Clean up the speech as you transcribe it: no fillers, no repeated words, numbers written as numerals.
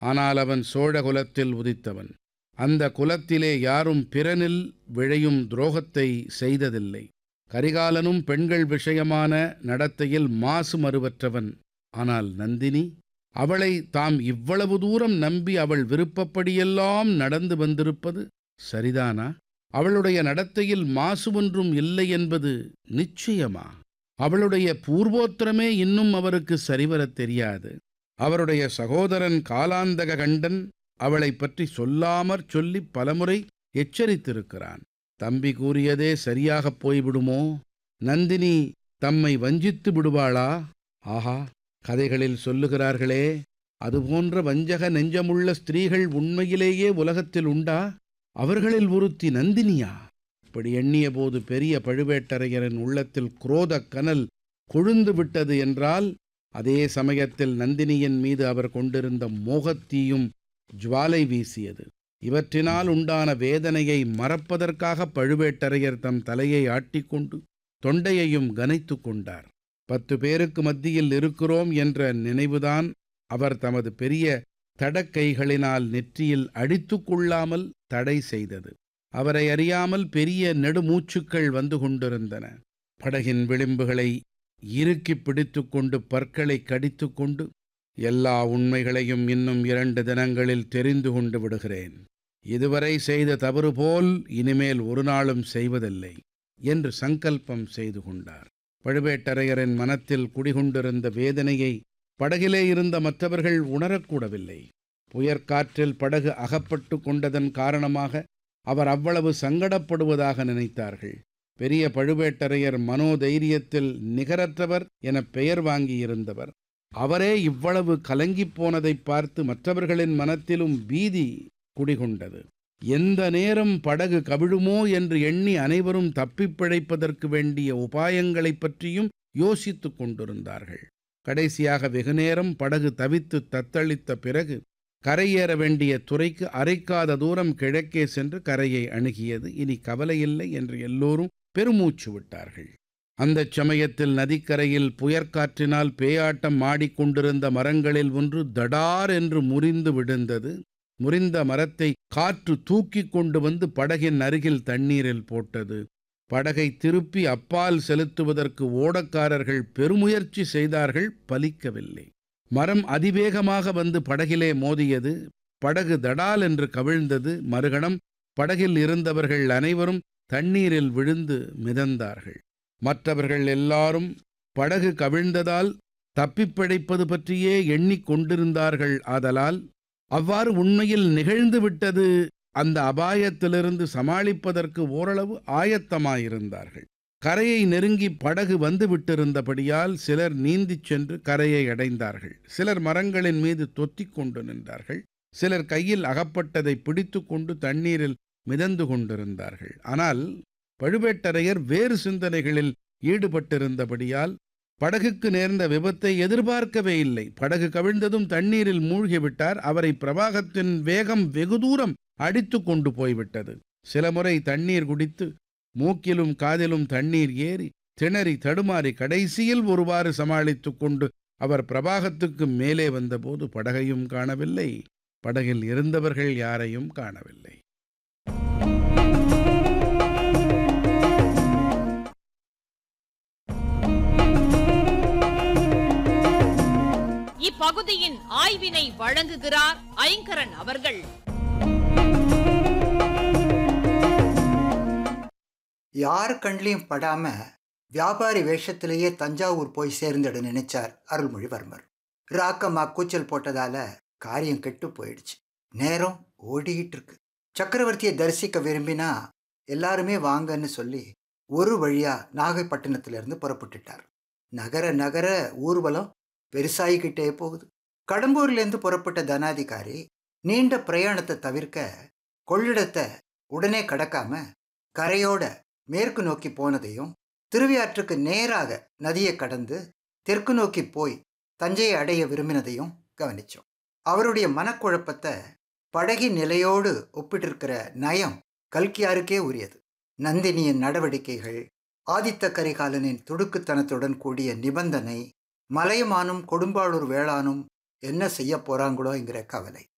ஆனால் அவன் சோழ குலத்தில் உதித்தவன். அந்த குலத்திலே யாரும் பிறனில் விழையும் துரோகத்தை செய்ததில்லை. கரிகாலனும் பெண்கள் விஷயமான நடத்தையில் மாசு மறுவற்றவன். ஆனால் நந்தினி, அவளை தாம் இவ்வளவு தூரம் நம்பி அவள் விருப்பப்படியெல்லாம் நடந்து வந்திருப்பது சரிதானா? அவளுடைய நடத்தையில் மாசு ஒன்றும் இல்லை என்பது நிச்சயமா? அவளுடைய பூர்வோத்திரமே இன்னும் அவருக்கு சரிவரத் தெரியாது. அவருடைய சகோதரன் காலாந்தக கண்டன் அவளைப் பற்றி சொல்லாமற் சொல்லி பலமுறை எச்சரித்திருக்கிறான். தம்பி கூறியதே சரியாகப் போய்விடுமோ? நந்தினி தம்மை வஞ்சித்து விடுவாளா? ஆஹா, கதைகளில் சொல்லுகிறார்களே, அதுபோன்ற வஞ்சக நெஞ்சமுள்ள ஸ்திரீகள் உண்மையிலேயே உலகத்தில் உண்டா? அவர்களில் ஒருத்தி நந்தினியா? இப்படி எண்ணிய போது பெரிய பழுவேட்டரையரின் உள்ளத்தில் குரோதக் கனல் கொழுந்து விட்டது என்றால், அதே சமயத்தில் நந்தினியின் மீது அவர் கொண்டிருந்த மோகத்தீயும் ஜுவாலை வீசியது. இவற்றினால் உண்டான வேதனையை மறப்பதற்காக பழுவேட்டரையர் தம் தலையை ஆட்டிக்கொண்டு தொண்டையையும் கனைத்து கொண்டார். 10 பேருக்கு மத்தியில் இருக்கிறோம் என்ற நினைவுதான் அவர் தமது பெரிய தடக்கைகளினால் நெற்றியில் அடித்து கொள்ளாமல் தடை செய்தது. அவரை அறியாமல் பெரிய நெடுமூச்சுக்கள் வந்து கொண்டிருந்தன. படகின் விளிம்புகளை இறுக்கி பிடித்து கொண்டு பற்களை கடித்து கொண்டு, எல்லா உண்மைகளையும் இன்னும் 2 தினங்களில் தெரிந்து கொண்டு விடுகிறேன். இதுவரை செய்த தவறு போல் இனிமேல் ஒரு நாளும் செய்வதில்லை என்று சங்கல்பம் செய்து கொண்டார். பழுவேட்டரையரின் மனத்தில் குடிகொண்டிருந்த வேதனையை படகிலே இருந்த மற்றவர்கள் உணரக்கூடவில்லை. புயற்காற்றில் படகு அகப்பட்டு கொண்டதன் காரணமாக அவர் அவ்வளவு சங்கடப்படுவதாக நினைத்தார்கள். பெரிய பழுவேட்டரையர் மனோதைரியத்தில் நிகரற்றவர் என பெயர் வாங்கியிருந்தவர். அவரே இவ்வளவு கலங்கிப் போனதைப் பார்த்து மற்றவர்களின் மனத்திலும் பீதி குடிகொண்டது. எந்த நேரம் படகு கவிழுமோ என்று எண்ணி அனைவரும் தப்பிப் பிழைப்பதற்கு வேண்டிய உபாயங்களைப் பற்றியும் யோசித்துக் கொண்டிருந்தார்கள். கடைசியாக வெகுநேரம் படகு தவித்து தத்தளித்த பிறகு கரையேற வேண்டிய துறைக்கு அரைக்காத தூரம் கிழக்கே சென்று கரையை அணுகியது. இனி கவலையில்லை என்று எல்லோரும் பெருமூச்சு விட்டார்கள். அந்தச் சமயத்தில் நதிக்கரையில் புயற்காற்றினால் பேயாட்டம் ஆடிக்கொண்டிருந்த மரங்களில் ஒன்று தடார் என்று முறிந்து விழுந்தது. முறிந்த மரத்தை காற்று தூக்கி கொண்டு வந்து படகின் அருகில் தண்ணீரில் போட்டது. படகை திருப்பி அப்பால் செலுத்துவதற்கு ஓடக்காரர்கள் பெருமுயற்சி செய்தார்கள், பலிக்கவில்லை. மரம் அதிவேகமாக வந்து படகிலே மோதியது. படகு தடால் என்று கவிழ்ந்தது. மறுகணம் படகில் இருந்தவர்கள் அனைவரும் தண்ணீரில் விழுந்து மிதந்தார்கள். மற்றவர்கள் எல்லாரும் படகு கவிழ்ந்ததால் தப்பிப் பிழைப்பது பற்றியே எண்ணிக்கொண்டிருந்தார்கள். ஆதலால் அவ்வாறு உண்மையில் நிகழ்ந்து விட்டது. அந்த அபாயத்திலிருந்து சமாளிப்பதற்கு ஓரளவு ஆயத்தமாயிருந்தார்கள். கரையை நெருங்கி படகு வந்து விட்டிருந்தபடியால் சிலர் நீந்திச் சென்று கரையை அடைந்தார்கள். சிலர் மரங்களின் மீது தொத்திக் கொண்டு நின்றார்கள். சிலர் கையில் அகப்பட்டதை பிடித்து கொண்டு தண்ணீரில் மிதந்து கொண்டிருந்தார்கள். ஆனால் பழுவேட்டரையர் வேறு சிந்தனைகளில் ஈடுபட்டிருந்தபடியால் படகுக்கு நேர்ந்த விபத்தை எதிர்பார்க்கவே இல்லை. படகு கவிழ்ந்ததும் தண்ணீரில் மூழ்கிவிட்டார். அவரை பிரவாகத்தின் வேகம் வெகு தூரம் அடித்து கொண்டு போய்விட்டது. சில முறை தண்ணீர் குடித்து மூக்கிலும் காதிலும் தண்ணீர் ஏறி திணறி தடுமாறி கடைசியில் ஒருவாறு சமாளித்து கொண்டு அவர் பிரவாகத்துக்கு மேலே வந்தபோது படகையும் காணவில்லை, படகில் இருந்தவர்கள் யாரையும் காணவில்லை. இப்பகுதியின் ஆய்வினை வழங்குகிறார் ஐங்கரன் அவர்கள். யார் கண்லையும் படாம வியாபாரி வேஷத்திலேயே தஞ்சாவூர் போய் சேர்ந்துட நினைச்சார் அருள்மொழிவர்மர். ராக்கம்மா கூச்சல் போட்டதால காரியம் கெட்டு போயிடுச்சு. நேரம் ஓடிக்கிட்டு இருக்கு. சக்கரவர்த்தியை தரிசிக்க விரும்பினா எல்லாருமே வாங்கன்னு சொல்லி ஒரு வழியா நாகைப்பட்டினத்திலிருந்து புறப்பட்டுட்டார். நகர நகர ஊர்வலம் பெருசாகிக்கிட்டே போகுது. கடம்பூர்லேருந்து புறப்பட்ட தனாதிகாரி நீண்ட பிரயாணத்தை தவிர்க்க கொள்ளிடத்தை உடனே கடக்காம கரையோட மேற்கு நோக்கி போனதையும், திருவையாற்றுக்கு நேராக நதியை கடந்து தெற்கு நோக்கி போய் தஞ்சையை அடைய விரும்பினதையும் கவனிச்சோம். அவருடைய மனக்குழப்பத்தை படகின் நிலையோடு ஒப்பிட்டிருக்கிற நயம் கல்கியாருக்கே உரியது. நந்தினியின் நடவடிக்கைகள், ஆதித்த கரிகாலனின் துடுக்குத்தனத்துடன் கூடிய நிபந்தனை, மலையமானும் கொடும்பாளூர் வேளானும் என்ன செய்ய போறாங்களோங்கிற கவலை.